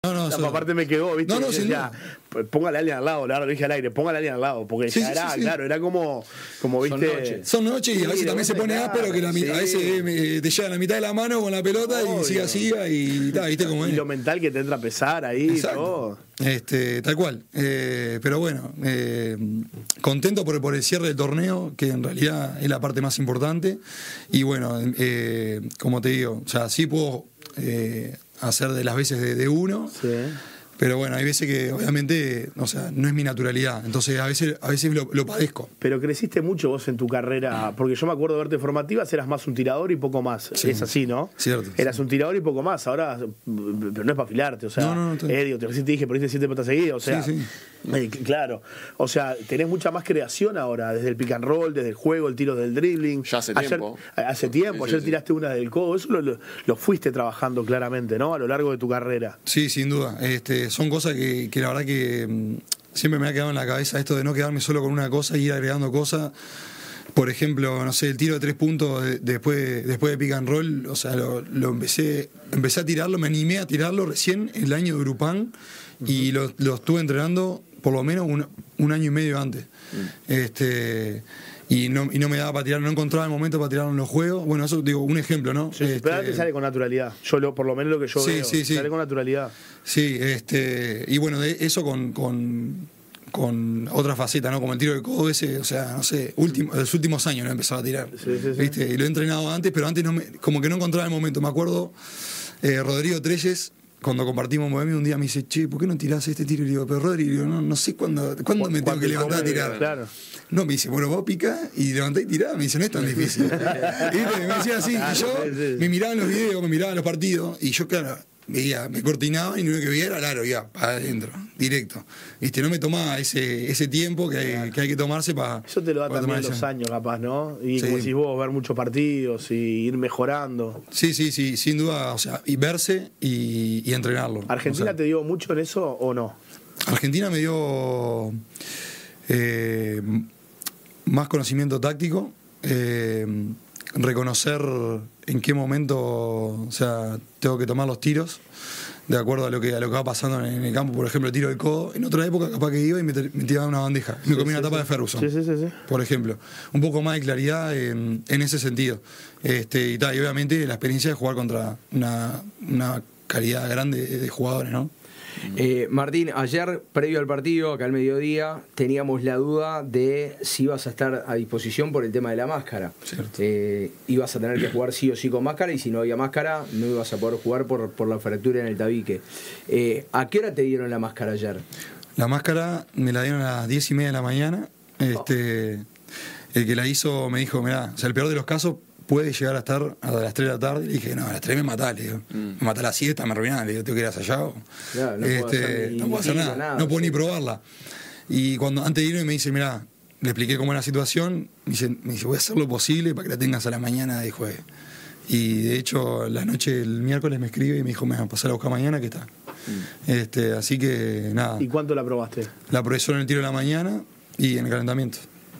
Aparte me quedó, ¿viste? No, sí, ya, póngale a alguien al lado, lo dije al aire, póngale a alguien al lado, porque ya era, claro, era como viste. Son noches y a veces también se pone áspero, que a veces te llega a la mitad de la mano con la pelota y siga y viste cómo es. Y lo mental que te entra a pesar ahí, todo. Tal cual. Pero bueno, contento por el cierre del torneo, que en realidad es la parte más importante. Y bueno, como te digo, o sea, sí puedo hacer de las veces de uno. Sí. Pero bueno, hay veces que obviamente, o sea, no es mi naturalidad. Entonces a veces lo padezco. Pero creciste mucho vos en tu carrera, porque yo me acuerdo de verte en formativas, eras más un tirador y poco más. Sí, es así, ¿no? Cierto. Eras un tirador y poco más. Ahora, pero no es para afilarte, o sea, no, Edio, recién te dije, perdiste 7 pelotas seguidas, o sea. Sí. Claro, o sea, tenés mucha más creación ahora, desde el pick and roll, desde el juego, el tiro del dribbling. Ya hace tiempo. Ayer tiraste una del codo, eso lo fuiste trabajando claramente, ¿no? A lo largo de tu carrera. Sí, sin duda. Son cosas que la verdad que siempre me ha quedado en la cabeza esto de no quedarme solo con una cosa y ir agregando cosas. Por ejemplo, no sé, el tiro de 3 puntos después de pick and roll, o sea, lo empecé a tirarlo, me animé a tirarlo recién el año de Urupán y lo estuve entrenando por lo menos un año y medio antes. Y no me daba para tirar, no encontraba el momento para tirarlo en los juegos. Bueno, eso digo, un ejemplo, ¿no? Sí, pero ahora te sale con naturalidad. Por lo menos lo que yo veo, sale con naturalidad. Sí, y bueno, de eso con otra faceta, ¿no? Como el tiro del codo ese, o sea, no sé, los últimos años no he empezado a tirar. ¿Viste? Y lo he entrenado antes, pero antes como que no encontraba el momento. Me acuerdo, Rodrigo Treyes, cuando compartimos Bohemia, un día me dice, che, ¿por qué no tirás este tiro? Y le digo, pero Rodrigo, no sé cuándo me tengo que levantar a tirar. Claro. No, me dice, bueno, vos pica y levantá y tirá. Me dice, no es tan difícil. Y me decía así, y yo me miraba en los videos, me miraba en los partidos, y yo, claro, veía, me cortinaba y lo único que veía era largo, ya, para adentro, directo. No me tomaba ese tiempo que hay que tomarse para. Eso te lo da también los años, capaz, ¿no? Y como decís vos, ver muchos partidos y ir mejorando. Sí, sin duda, o sea, y verse y entrenarlo. ¿Argentina te dio mucho en eso o no? Argentina me dio más conocimiento táctico, reconocer en qué momento, o sea, tengo que tomar los tiros de acuerdo a lo que va pasando en el campo. Por ejemplo, el tiro del codo, en otra época capaz que iba y me tiraba una bandeja, me comía una tapa de Ferguson, por ejemplo. Un poco más de claridad en ese sentido, y obviamente la experiencia de jugar contra una calidad grande de jugadores, ¿no? Martín, ayer, previo al partido, acá al mediodía, teníamos la duda de si ibas a estar a disposición por el tema de la máscara. Ibas a tener que jugar sí o sí con máscara, y si no había máscara, no ibas a poder jugar por la fractura en el tabique. ¿A qué hora te dieron la máscara ayer? La máscara me la dieron a las 10:30 de la mañana. El que la hizo me dijo, mirá, o sea, el peor de los casos puede llegar a estar a las 3 de la tarde. Le dije, no, a las 3 me matás, le digo. Me matás a las 7, me arruinás, le digo, ¿te quedas allá? Claro, no puedo hacer nada, no puedo ni probarla. Y antes de irme me dice, mirá, le expliqué cómo era la situación, me dice, voy a hacer lo posible para que la tengas a la mañana de jueves. Y de hecho, la noche, el miércoles me escribe y me dijo, me va a pasar a buscar mañana, que está. Así que nada. ¿Y cuánto la probaste? La probé solo en el tiro de la mañana y en el calentamiento.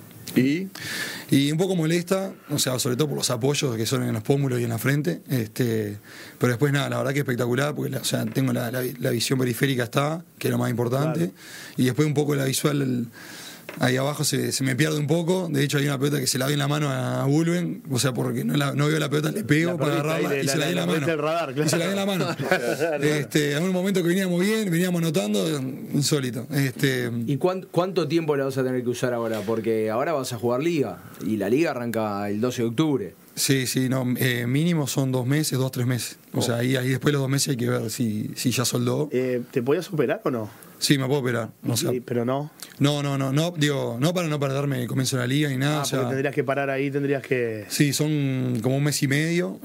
Y un poco molesta, o sea, sobre todo por los apoyos que son en los pómulos y en la frente, pero después nada, la verdad que espectacular, porque o sea, tengo la visión periférica, que es lo más importante, claro. Y después un poco la visual, ahí abajo se me pierde un poco. De hecho hay una pelota que se la doy en la mano a Bulben, o sea, porque no veo la pelota, le pego para agarrarla y se la doy en la mano. Radar, claro. Y se la doy en la mano. En un momento que veníamos bien, veníamos anotando, insólito. ¿Y cuánto tiempo la vas a tener que usar ahora? Porque ahora vas a jugar liga, y la liga arranca el 12 de octubre. Sí, no, mínimo son 2 meses, 2-3 meses. O sea, ahí después de los 2 meses hay que ver si ya soldó. ¿Te podías operar o no? Sí, me puedo operar. O sea, pero no. No, digo, no para no perderme el comienzo de la liga ni nada. O sea, porque tendrías que parar ahí, tendrías que. Sí, son como 1 mes y medio.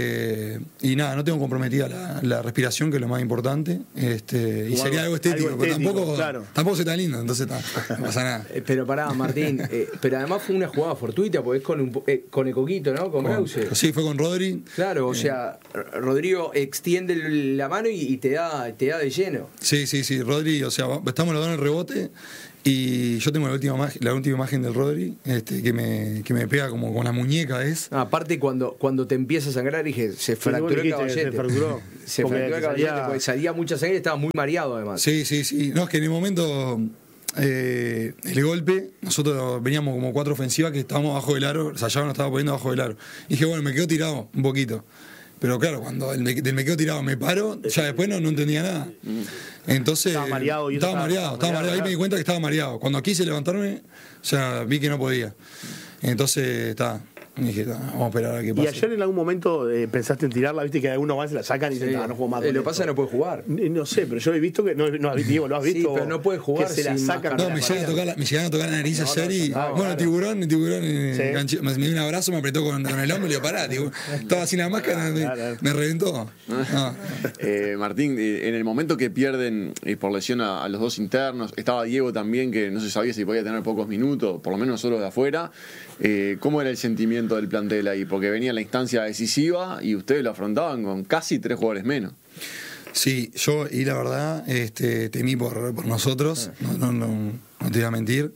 Y nada, no tengo comprometida la respiración, que es lo más importante. Y sería algo estético, pero tampoco se tan lindo, entonces no pasa nada. Pero pará, Martín, pero además fue una jugada fortuita, porque es con el Coquito, ¿no? Con Brause. Sí, fue con Rodri. Claro, o sea, Rodrigo extiende la mano y te da de lleno. Sí, Rodri, o sea, estamos los dos en el rebote y yo tengo la última imagen del Rodri, que me pega como con la muñeca, aparte cuando te empieza a sangrar, dije, se fracturó el caballete. Se fracturó el caballete porque salía mucha sangre y estaba muy mareado además. Sí. No, es que en el momento el golpe, nosotros veníamos como 4 ofensivas que estábamos bajo del aro, Sayago nos estaba poniendo bajo del aro. Y dije, bueno, me quedo tirado un poquito. Pero claro, cuando me quedo tirado me paro, ya después no entendía nada. Entonces estaba mareado. Ahí me di cuenta que estaba mareado. Cuando quise levantarme, ya vi que no podía. Entonces dije, vamos a esperar a qué pasa. ¿Y ayer en algún momento pensaste en tirarla? ¿Viste que algunos más se la sacan y dicen, no juego más? Lo que pasa es que no puede jugar. No sé, pero yo he visto que. ¿Lo has visto? Sí, pero no puede jugar. Que se la sacan. No, me llegan a tocar la nariz ayer y. Bueno, tiburón, me dio un abrazo, me apretó con el hombro y le digo, pará, estaba sin la máscara, me reventó. Martín, en el momento que pierden por lesión a los dos internos, estaba Diego también, que no se sabía si podía tener pocos minutos, por lo menos solo de afuera. ¿Cómo era el sentimiento del plantel ahí? Porque venía la instancia decisiva y ustedes lo afrontaban con casi 3 jugadores menos. Sí, y la verdad temí por nosotros, no te voy a mentir,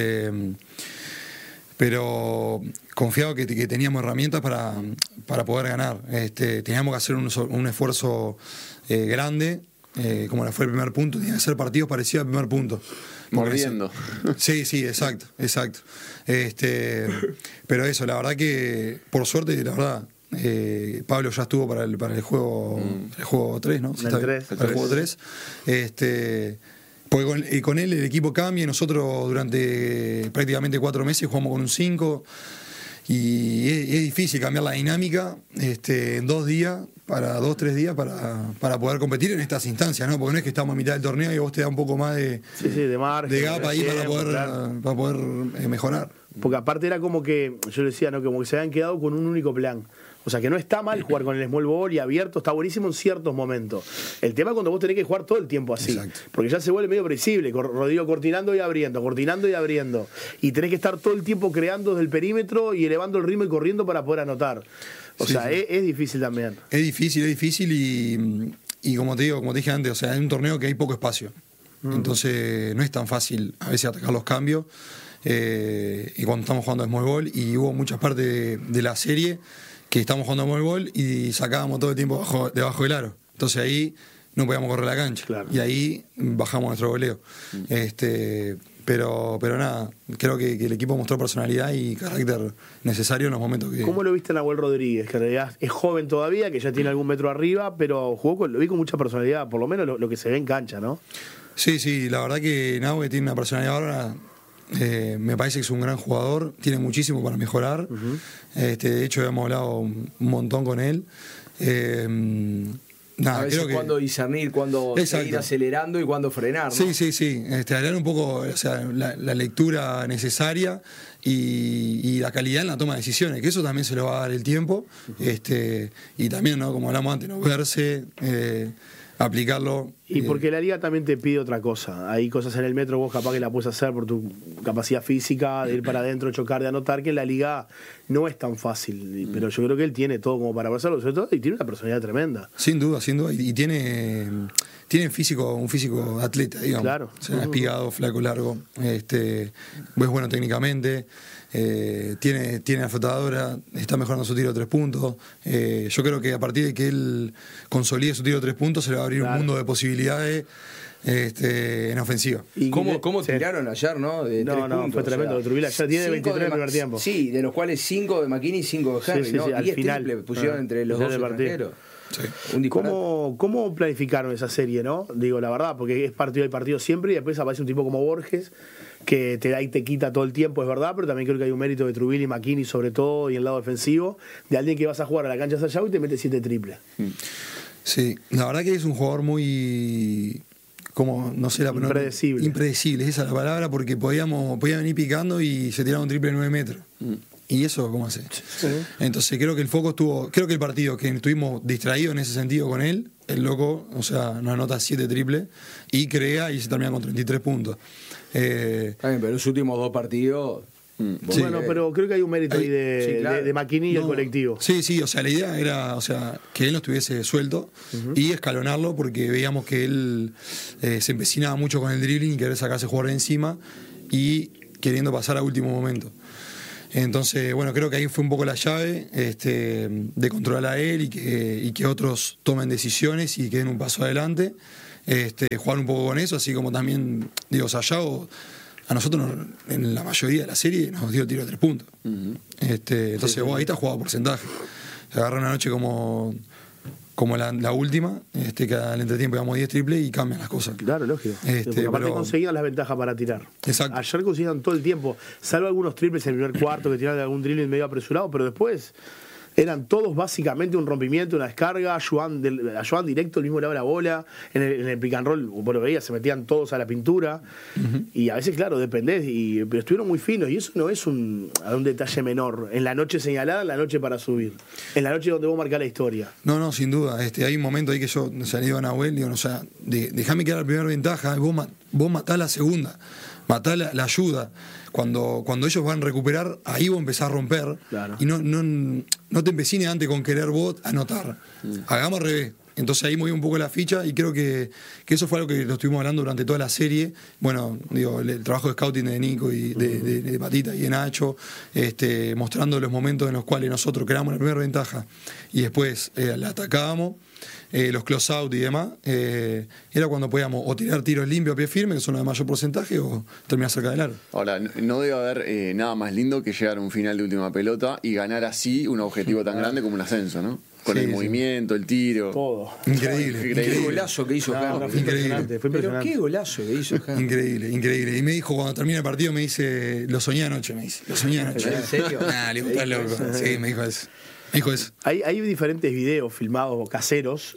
pero confiado que teníamos herramientas para poder ganar. Teníamos que hacer un esfuerzo grande, como fue el primer punto, tenía que ser partidos parecidos al primer punto. Mordiendo. Sí, exacto. Pero eso, la verdad que, por suerte, la verdad, Pablo ya estuvo para el juego 3, ¿no? El 3. Para el juego 3. Porque con él el equipo cambia, nosotros durante prácticamente 4 meses jugamos con un 5 y es difícil cambiar la dinámica en 2 días, para 2-3 días para poder competir en estas instancias, ¿no? Porque no es que estamos a mitad del torneo y vos te da un poco más de margen, de gap ahí para poder mejorar. Porque aparte era como que, yo decía, ¿no? Como que se habían quedado con un único plan. O sea, que no está mal jugar con el small ball y abierto, está buenísimo en ciertos momentos. El tema es cuando vos tenés que jugar todo el tiempo así. Exacto. Porque ya se vuelve medio previsible. Rodrigo cortinando y abriendo. Y tenés que estar todo el tiempo creando desde el perímetro y elevando el ritmo y corriendo para poder anotar. O sea, es difícil también. Es difícil y como te dije antes, o sea, es un torneo que hay poco espacio. Entonces no es tan fácil a veces atacar los cambios. Y cuando estamos jugando a small ball, y hubo muchas partes de la serie que estamos jugando a small ball y sacábamos todo el tiempo debajo del aro. Entonces ahí no podíamos correr la cancha. Claro. Y ahí bajamos nuestro goleo. Pero nada, creo que el equipo mostró personalidad y carácter necesario en los momentos que... ¿Cómo lo viste a Nahuel Rodríguez? Que en realidad es joven todavía, que ya tiene algún metro arriba, pero lo vi con mucha personalidad, por lo menos lo que se ve en cancha, ¿no? Sí, la verdad que Nahuel tiene una personalidad bárbara. Me parece que es un gran jugador, tiene muchísimo para mejorar. De hecho, hemos hablado un montón con él. A veces cuándo discernir, cuándo ir acelerando y cuándo frenar, ¿no? Sí. Hablar un poco, o sea, la lectura necesaria y la calidad en la toma de decisiones, que eso también se lo va a dar el tiempo. Y también, ¿no? Como hablamos antes, no verse, aplicarlo. Y porque la liga también te pide otra cosa. Hay cosas en el metro vos capaz que la puedes hacer por tu capacidad física de ir para adentro, chocar, de anotar, que en la liga no es tan fácil. Pero yo creo que él tiene todo como para hacerlo, sobre todo, y tiene una personalidad tremenda. Sin duda. Y tiene un físico atleta, digamos. Claro. O sea, espigado, flaco, largo. Es bueno técnicamente. Tiene la flotadora, está mejorando su tiro de 3 puntos. Yo creo que a partir de que él consolide su tiro de 3 puntos se le va a abrir un mundo de posibilidades en ofensiva. ¿Cómo tiraron ayer, no? De 3 puntos, fue tremendo. O sea, Trubila ya tiene 23 en el primer tiempo. Sí, de los cuales 5 de McKinney y 5 de Henry, ¿no? Al 10 final triples pusieron entre los dos extranjeros. Sí. ¿Cómo planificaron esa serie, no? Digo, la verdad, porque es partido y partido siempre, y después aparece un tipo como Borges que te da y te quita todo el tiempo, es verdad, pero también creo que hay un mérito de Trubila y McKinney sobre todo, y el lado defensivo, de alguien que vas a jugar a la cancha de Sayago y te mete 7 triples. Sí, la verdad que es un jugador muy... impredecible, esa es la palabra, porque podía venir picando y se tiraba un triple de 9 metros. ¿Y eso cómo hace? Sí. Entonces creo que el foco creo que el partido que estuvimos distraídos en ese sentido con él, el loco, o sea, nos anota 7 triples y crea y se termina con 33 puntos. Está bien, pero los últimos 2 partidos Bueno, pero creo que hay un mérito ahí de Macchini y el colectivo. Sí, o sea, la idea era, o sea, que él no estuviese suelto y escalonarlo, porque veíamos que él se empecinaba mucho con el dribbling y querer sacarse jugador de encima y queriendo pasar a último momento. Entonces, bueno, creo que ahí fue un poco la llave, de controlar a él y que otros tomen decisiones y que den un paso adelante, jugar un poco con eso, así como también, digo, Sayago a nosotros en la mayoría de la serie nos dio tiro de 3 puntos. Entonces vos ahí estás jugado porcentaje. Agarra una noche como la última, que al entretiempo íbamos 10 triples y cambian las cosas. Claro, lógico. Porque aparte conseguían las ventajas para tirar. Exacto. Ayer conseguían todo el tiempo, salvo algunos triples en el primer cuarto que tiraron de algún dribbling medio apresurado, pero después eran todos básicamente un rompimiento, una descarga, ayudaban directo el mismo lado de la bola, en el pick and roll, vos lo veías, se metían todos a la pintura, y a veces, claro, dependés, pero estuvieron muy finos, y eso no es un detalle menor, en la noche señalada, en la noche para subir, en la noche donde vos marcás la historia. No, sin duda, hay un momento ahí que yo salí a Nahuel, digo, o sea, dejame quedar la primera ventaja, vos matás la segunda, matá la ayuda. Cuando ellos van a recuperar, ahí vos empezás a romper. Claro. Y no te empecines antes con querer vos anotar. Hagamos al revés. Entonces ahí moví un poco la ficha y creo que eso fue algo que lo estuvimos hablando durante toda la serie. Bueno, digo, el trabajo de scouting de Nico y de Patita y de Nacho, mostrando los momentos en los cuales nosotros creamos la primera ventaja y después la atacábamos. Los close out y demás, era cuando podíamos o tirar tiros limpios a pie firme, que son los de mayor porcentaje, o terminar cerca del aro. Ahora, no debe haber nada más lindo que llegar a un final de última pelota y ganar así un objetivo tan grande como un ascenso, ¿no? Con el movimiento, el tiro. Todo. Increíble. Qué golazo que hizo Carlos. Fue impresionante. Pero qué golazo que hizo Carlos. Increíble. Y me dijo, cuando termina el partido, me dice, lo soñé anoche, me dice. Lo soñé anoche. ¿En serio? Nah, le gusta loco. Sí, me dijo eso. Hay diferentes videos filmados caseros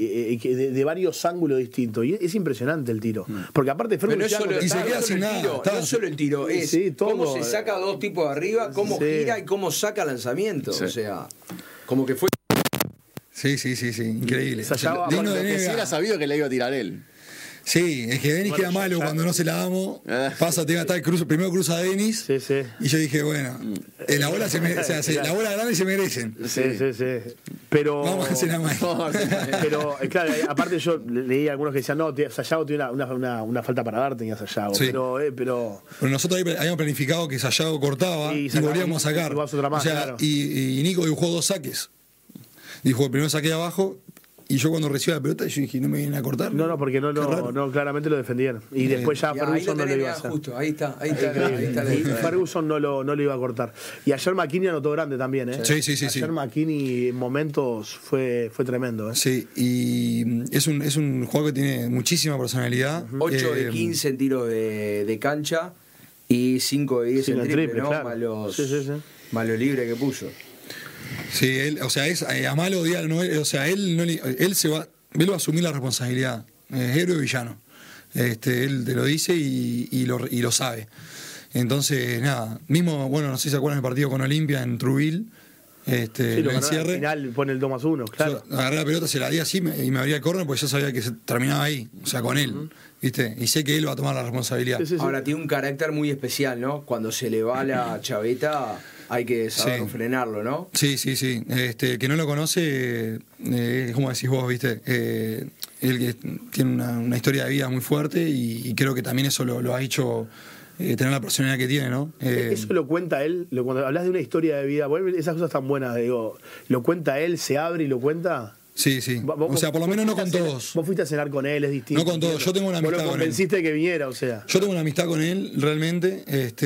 de varios ángulos distintos y es impresionante el tiro, porque aparte pero no solo, y se queda sin nada, no solo el tiro, es cómo se saca dos tipos de arriba, cómo gira y cómo saca lanzamiento, o sea, como que fue sí, increíble. Digno de que si era sabido que le iba a tirar él. Sí, es que Denis queda malo cuando no se la damos. Pasa, te va a estar primero cruza a Denis. Sí. Y yo dije, bueno, la bola la bola grande se merecen. Sí. Pero. Vamos a hacer la más. Pero, claro, aparte yo leí a algunos que decían, no, Sayago tiene una falta para dar, tenía Sayago. Sí. Pero nosotros habíamos planificado que Sayago cortaba y volvíamos a sacar. Más, claro. Y Nico dibujó 2 saques. Dijo, el primero saqué abajo. Y yo cuando recibí la pelota, yo dije, ¿no me vienen a cortar? No, porque no claramente lo defendieron. Y después ya Ferguson no lo iba a hacer. Justo, ahí está. Y Ferguson no lo iba a cortar. Y ayer McKinney anotó grande también, ¿eh? Sí. Ayer McKinney en momentos fue tremendo, ¿eh? Sí, y es un jugador que tiene muchísima personalidad. 8 de 15 en tiro de cancha y 5 de 10 en triple, ¿no? Claro. Más lo libre que puso. Sí, él, o sea, es a malo día, no, o sea, él va a asumir la responsabilidad, es héroe o villano. Él te lo dice y lo sabe. Entonces, nada, mismo, bueno, no sé si se acuerdan del partido con Olimpia en Truville, el cierre. Al final pone el 2+1, claro. Yo agarré la pelota, se la di así y me abría el córner porque yo sabía que se terminaba ahí, o sea, con él. ¿Viste? Y sé que él va a tomar la responsabilidad. Sí. Ahora tiene un carácter muy especial, ¿no? Cuando se le va la chaveta hay que saber frenarlo, ¿no? Sí. Que no lo conoce, es como decís vos, ¿viste? Él que tiene una historia de vida muy fuerte y creo que también eso lo ha hecho tener la personalidad que tiene, ¿no? Eso lo cuenta él, cuando hablas de una historia de vida, esas cosas tan buenas, digo, lo cuenta él, se abre y lo cuenta. Sí. O sea, por lo menos no con todos. Vos fuiste a cenar con él, es distinto. No con todos, yo tengo una amistad con él. Vos lo convenciste de que viniera, o sea. Yo tengo una amistad con él, realmente,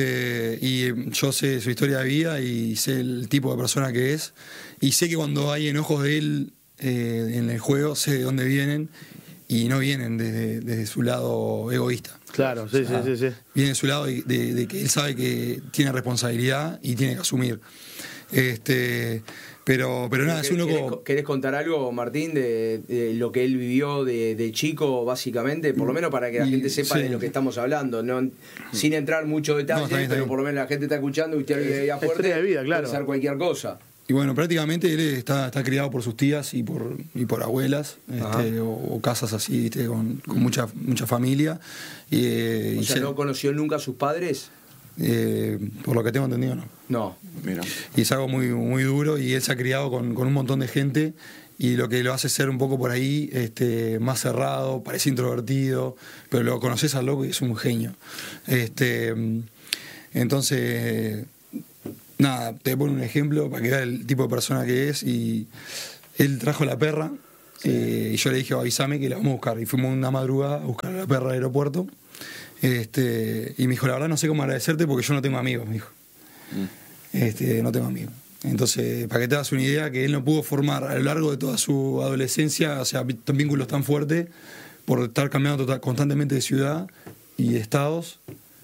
y yo sé su historia de vida y sé el tipo de persona que es. Y sé que cuando hay enojos de él en el juego, sé de dónde vienen y no vienen desde su lado egoísta. Claro, sí. Viene de su lado de que él sabe que tiene responsabilidad y tiene que asumir. Pero nada, es un loco. ¿Querés contar algo, Martín, de lo que él vivió de chico, básicamente? Por lo menos para que la gente sepa de lo que estamos hablando, no sin entrar mucho detalle, pero por lo menos la gente está escuchando y usted ahí afuera de vida, claro. Puede ser cualquier cosa. Y bueno, prácticamente él está criado por sus tías y por abuelas, o casas así, con mucha familia. O sea, ¿no conoció nunca a sus padres? por lo que tengo entendido, no. No. Mira. Y es algo muy, muy duro, y él se ha criado con un montón de gente, y lo que lo hace ser un poco por ahí más cerrado, parece introvertido, pero lo conoces al loco y es un genio. Entonces, nada, te pongo un ejemplo para que veas el tipo de persona que es. Y él trajo la perra, y yo le dije, avísame que la vamos a buscar, y fuimos una madrugada a buscar a la perra al aeropuerto. Y me dijo, la verdad no sé cómo agradecerte porque yo no tengo amigos, me dijo. No tengo amigos. Entonces, para que te hagas una idea, que él no pudo formar a lo largo de toda su adolescencia, o sea, vínculos tan fuertes, por estar cambiando constantemente de ciudad y de estados.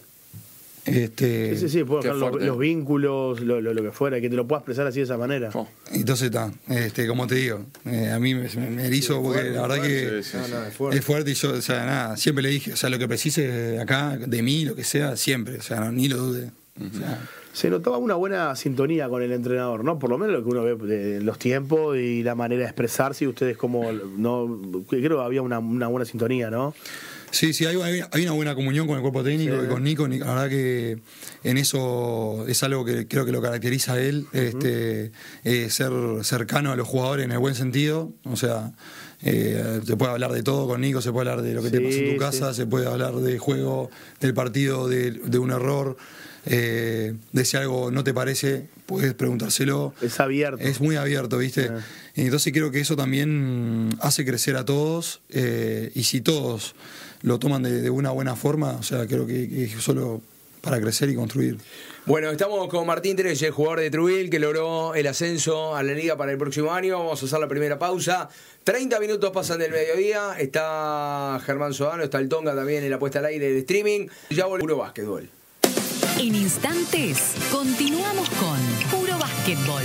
Sí, puedo dejar los vínculos, lo que fuera, que te lo puedas expresar así de esa manera. Entonces está, como te digo, a mí me erizo porque la verdad que es fuerte, y yo, o sea, nada, siempre le dije, o sea, lo que precise acá, de mí, lo que sea, siempre, o sea, no, ni lo dude. O sea, se notaba una buena sintonía con el entrenador, ¿no? Por lo menos lo que uno ve de los tiempos y la manera de expresarse, y ustedes como, no, creo que había una buena sintonía, ¿no? Sí, hay una buena comunión con el cuerpo técnico, y con Nico. La verdad que en eso es algo que creo que lo caracteriza a él, ser cercano a los jugadores en el buen sentido. O sea, se puede hablar de todo con Nico, se puede hablar de lo que te pasa en tu casa, se puede hablar de juego, del partido, de un error. De si algo no te parece, puedes preguntárselo. Es abierto. Es muy abierto, ¿viste? Entonces creo que eso también hace crecer a todos, y si todos lo toman de una buena forma, o sea, creo que es solo para crecer y construir. Bueno, estamos con Martín Trelle, jugador de Trujillo, que logró el ascenso a la liga para el próximo año. Vamos a hacer la primera pausa. 30 minutos pasan del mediodía. Está Germán Sodano, está el Tonga también en la puesta al aire de streaming. Ya volvió Puro Básquetbol. En instantes, continuamos con Puro Básquetbol.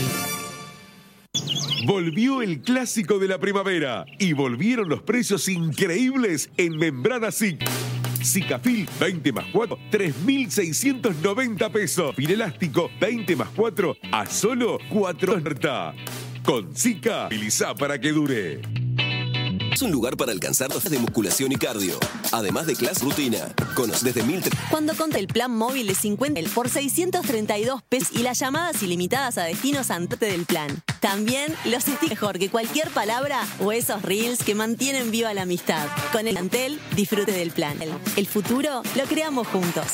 Volvió el clásico de la primavera y volvieron los precios increíbles en Membrana SIC. Sikafil 20 más 4, 3.690 pesos. Finelástico 20 más 4 a solo 4. Con Sika, utiliza para que dure. Es un lugar para alcanzar los de musculación y cardio, además de clase rutina. Conoce desde 1.000. Cuando conta el plan móvil de 50 por 632 pesos y las llamadas ilimitadas a destinos antes del plan. También los stickers mejor que cualquier palabra o esos reels que mantienen viva la amistad. Con el Antel, disfrute del plan. El futuro lo creamos juntos.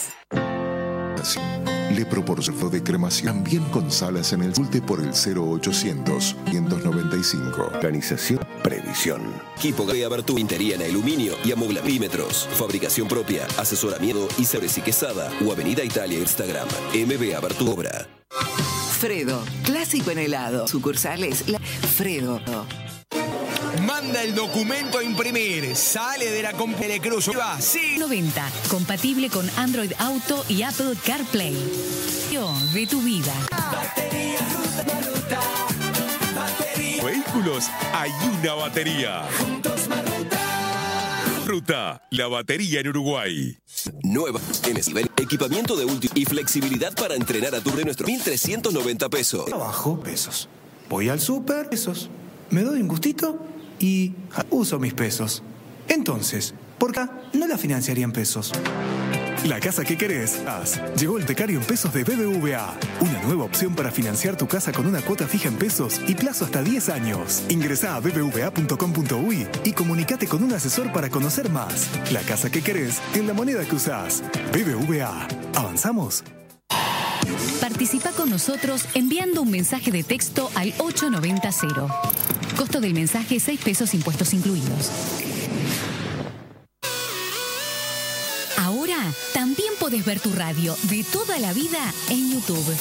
Le proporcionó de cremación también con salas en el Zulte por el 0800 595. Organización Previsión. Equipo de Abertu, Pintería en aluminio y amoblamientos. Fabricación propia, asesoramiento y Sabres y Quesada o Avenida Italia, Instagram. MB Abertu Obra. Fredo, clásico en helado. Sucursales Fredo. Manda el documento a imprimir. Sale de la compra de Cruz. Sí. 90. Compatible con Android Auto y Apple CarPlay. De tu vida. Vehículos, hay una batería. Ruta, la batería en Uruguay. Nueva MSIBEL, equipamiento de último y flexibilidad para entrenar a tu de nuestro 1.390 pesos. Trabajo, pesos. Voy al súper, pesos. Me doy un gustito y uso mis pesos. Entonces, ¿por qué no la financiaría en pesos? La casa que querés. Llegó el becario en pesos de BBVA. Una nueva opción para financiar tu casa con una cuota fija en pesos y plazo hasta 10 años. Ingresá a bbva.com.uy y comunicate con un asesor para conocer más. La casa que querés en la moneda que usás. BBVA. ¿Avanzamos? Participa con nosotros enviando un mensaje de texto al 8900. Costo del mensaje 6 pesos, impuestos incluidos. Ahora también podés ver tu radio de toda la vida en YouTube.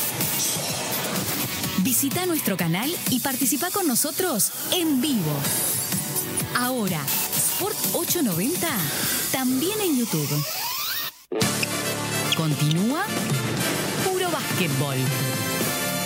Visita nuestro canal y participa con nosotros en vivo. Ahora, Sport 890 también en YouTube. Continúa Puro Básquetbol.